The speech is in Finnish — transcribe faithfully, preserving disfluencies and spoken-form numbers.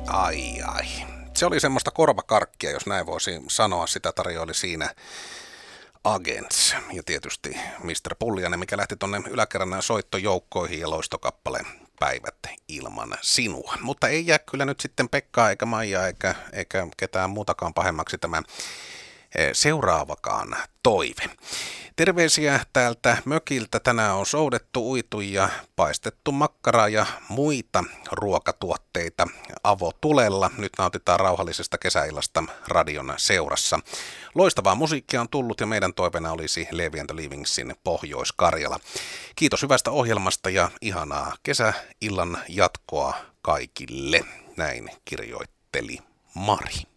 Ai ai. Se oli semmoista korvakarkkia, jos näin voisi sanoa. Sitä tarjoili siinä Agents ja tietysti mister Pulliainen, mikä lähti tonne yläkerran soittojoukkoihin ja loistokappale Päivät ilman sinua. Mutta ei jää kyllä nyt sitten Pekkaa eikä Maijaa eikä, eikä ketään muutakaan pahemmaksi tämä seuraavakaan toive. Terveisiä täältä mökiltä. Tänään on soudettu, uitu ja paistettu makkaraa ja muita ruokatuotteita avotulella. Nyt nautitaan rauhallisesta kesäillasta radion seurassa. Loistavaa musiikkia on tullut ja meidän toiveena olisi Levi and the Livingsin Pohjois-Karjala. Kiitos hyvästä ohjelmasta ja ihanaa kesäillan jatkoa kaikille. Näin kirjoitteli Mari.